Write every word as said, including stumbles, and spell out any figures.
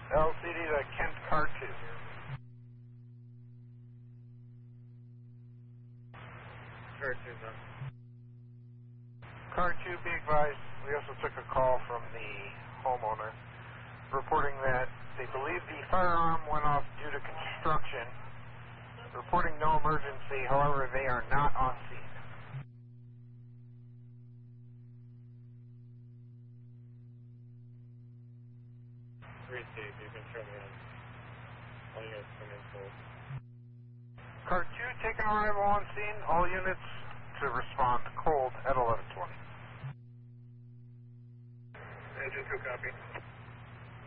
L C D to Kent Car two. Car two, no. Car two, be advised, we also took a call from the homeowner reporting that they believe the firearm went off due to construction, reporting no emergency, however they are not on scene. Received, you can show me on all units come in full. Car two, taking arrival on scene, all units to respond cold at eleven twenty. Engine two, copy.